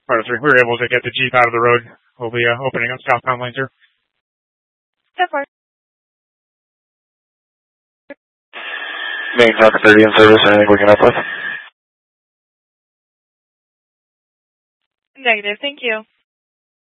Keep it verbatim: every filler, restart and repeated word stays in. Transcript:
Part of three. We were able to get the Jeep out of the road. We'll be uh, opening up southbound lanes here. Step four. Main Falcon thirty in service. Anything we can help with? Negative. Thank you.